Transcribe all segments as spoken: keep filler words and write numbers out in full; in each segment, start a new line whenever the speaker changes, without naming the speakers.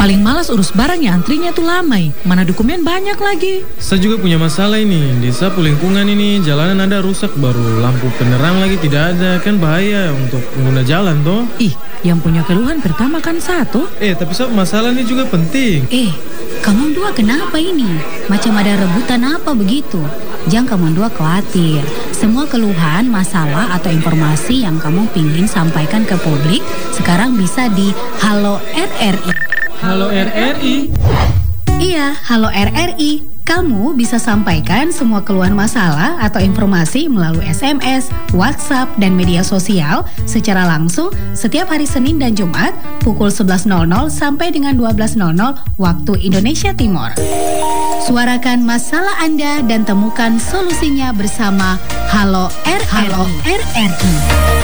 Paling malas urus barang ya antrinya tuh lama. Mana dokumen banyak lagi.
Saya juga punya masalah ini. Desa lingkungan ini jalanan ada rusak, baru lampu penerang lagi tidak ada. Kan bahaya untuk pengguna jalan toh.
Ih, yang punya keluhan pertama kan satu.
Eh, tapi sob, masalah ini juga penting.
Eh, kamu dua kenapa ini? Macam ada rebutan apa begitu? Jangan kamu dua khawatir. Semua keluhan, masalah atau informasi yang kamu pingin sampaikan ke publik sekarang bisa di Halo R R I.
Halo R R I?
Iya, Halo R R I. Kamu bisa sampaikan semua keluhan masalah atau informasi melalui S M S, WhatsApp, dan media sosial secara langsung setiap hari Senin dan Jumat pukul sebelas nol nol sampai dengan dua belas nol nol waktu Indonesia Timur. Suarakan masalah Anda dan temukan solusinya bersama Halo R R I. Halo R R I.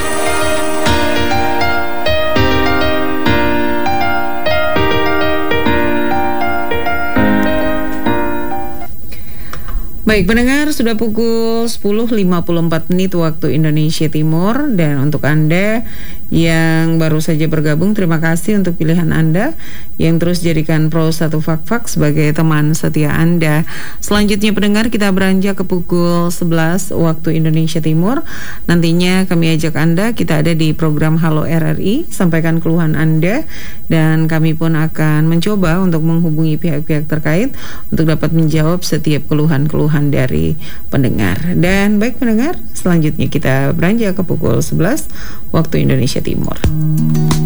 Baik pendengar, sudah pukul sepuluh lima puluh empat menit waktu Indonesia Timur. Dan untuk Anda yang baru saja bergabung, terima kasih untuk pilihan Anda yang terus jadikan Pro satu Fak-Fak sebagai teman setia Anda. Selanjutnya pendengar, kita beranjak ke pukul sebelas waktu Indonesia Timur. Nantinya kami ajak Anda, kita ada di program Halo R R I. Sampaikan keluhan Anda dan kami pun akan mencoba untuk menghubungi pihak-pihak terkait untuk dapat menjawab setiap keluhan-keluhan dari pendengar. Dan baik pendengar, selanjutnya kita beranjak ke pukul sebelas waktu Indonesia Timur.